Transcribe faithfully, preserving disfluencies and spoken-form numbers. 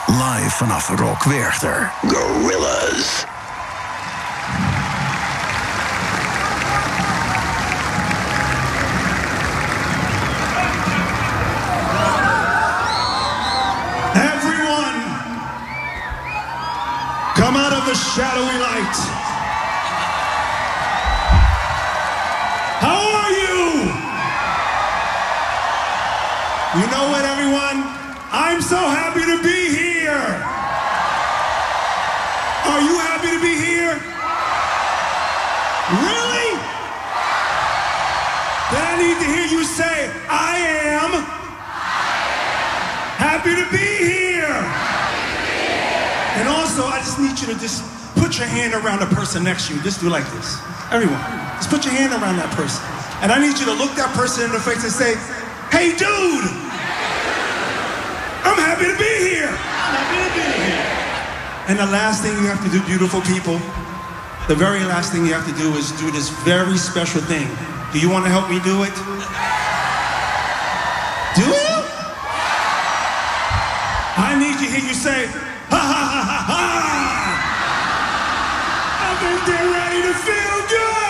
Live vanaf Rock Werchter. Gorillaz. Everyone, come out of the shadowy light. How are you? You know what, everyone? I'm so happy to be here. Are you happy to be here? Really? Then I need to hear you say, I am happy to be here. And also, I just need you to just put your hand around the person next to you. Just do like this. Everyone, just put your hand around that person. And I need you to look that person in the face and say, hey, dude, I'm happy to be here. I'm happy to be here. And the last thing you have to do, beautiful people, the very last thing you have to do is do this very special thing. Do you want to help me do it? Do you? I need to hear you say, ha ha ha ha ha! I think they're ready to feel good!